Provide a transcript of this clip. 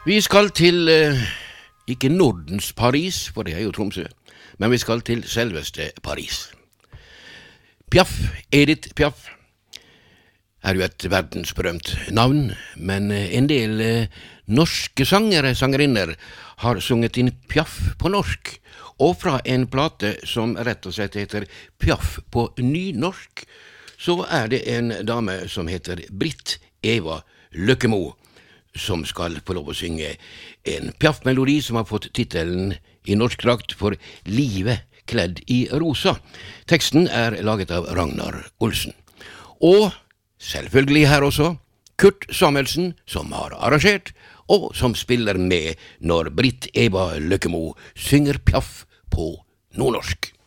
Vi skal til, ikke Nordens Paris, for det jo Tromsø, men vi skal til selveste Paris. Piaf, Edith Piaf, jo et verdensberømt navn, men en del norske sangerinner har sunget inn Piaf på norsk, og fra en plate som rett og slett heter Piaf på nynorsk, så det en dame som heter Britt Eva Løkkemo, som skal få lov å synge en Piaf-melodi som har fått titelen i norsk drakt for Livet kledd i rosa. Teksten laget av Ragnar Olsen. Og selvfølgelig her også Kurt Samuelsen, som har arrangert, og som spiller med når Britt Eva Løkkemo synger Piaf på nordnorsk.